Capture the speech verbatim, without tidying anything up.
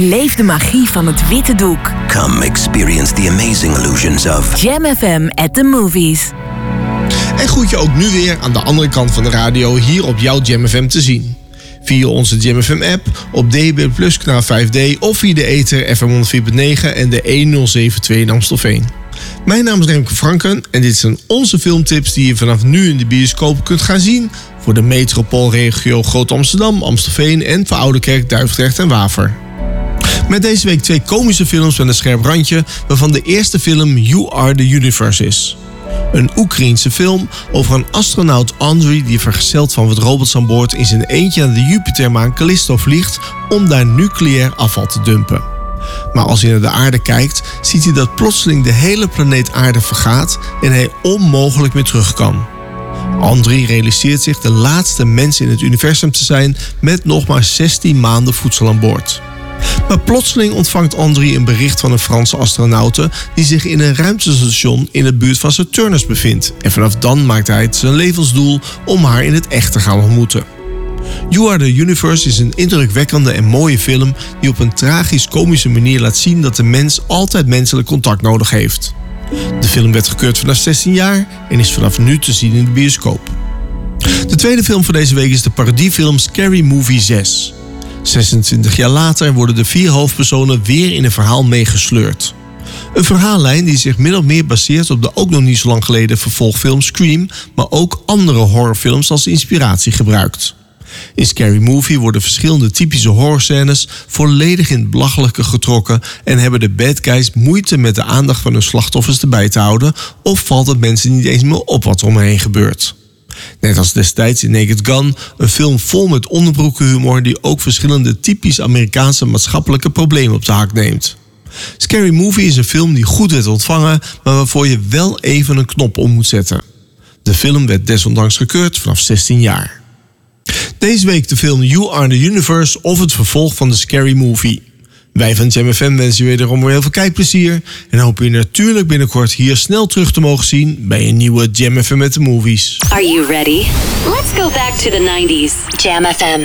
Beleef de magie van het witte doek. Come experience the amazing illusions of Jam F M at the movies. En groet je ook nu weer aan de andere kant van de radio hier op jouw Jam F M te zien. Via onze Jam F M app, op D A B plus kanaal vijf D of via de ether F M honderd vier punt negen en de honderdzeven komma twee in Amstelveen. Mijn naam is Remke Franken en dit zijn onze filmtips die je vanaf nu in de bioscoop kunt gaan zien voor de metropoolregio Groot-Amsterdam, Amstelveen en voor Oudekerk, Duivendrecht en Waver. Met deze week twee komische films met een scherp randje, waarvan de eerste film You Are The Universe is. Een Oekraïense film over een astronaut Andriy die vergezeld van wat robots aan boord in zijn eentje naar de Jupitermaan Callisto vliegt om daar nucleair afval te dumpen. Maar als hij naar de aarde kijkt, ziet hij dat plotseling de hele planeet aarde vergaat en hij onmogelijk meer terug kan. Andriy realiseert zich de laatste mens in het universum te zijn met nog maar zestien maanden voedsel aan boord. Maar plotseling ontvangt Andriy een bericht van een Franse astronaute die zich in een ruimtestation in de buurt van Saturnus bevindt. En vanaf dan maakt hij het zijn levensdoel om haar in het echt te gaan ontmoeten. You Are The Universe is een indrukwekkende en mooie film die op een tragisch-komische manier laat zien dat de mens altijd menselijk contact nodig heeft. De film werd gekeurd vanaf zestien jaar en is vanaf nu te zien in de bioscoop. De tweede film voor deze week is de parodiefilm Scary Movie zes. zesentwintig jaar later worden de vier hoofdpersonen weer in een verhaal meegesleurd. Een verhaallijn die zich min of meer baseert op de ook nog niet zo lang geleden vervolgfilm Scream, maar ook andere horrorfilms als inspiratie gebruikt. In Scary Movie worden verschillende typische horrorscènes volledig in het belachelijke getrokken en hebben de bad guys moeite met de aandacht van hun slachtoffers erbij te houden of valt het mensen niet eens meer op wat er omheen gebeurt. Net als destijds in Naked Gun, een film vol met onderbroekenhumor die ook verschillende typisch Amerikaanse maatschappelijke problemen op de hak neemt. Scary Movie is een film die goed werd ontvangen, maar waarvoor je wel even een knop om moet zetten. De film werd desondanks gekeurd vanaf zestien jaar. Deze week de film You Are The Universe of het vervolg van de Scary Movie. Wij van Jam F M wensen je wederom weer heel veel kijkplezier en hopen je natuurlijk binnenkort hier snel terug te mogen zien bij een nieuwe Jam F M at the Movies. Are you ready? Let's go back to the nineties. Jam F M.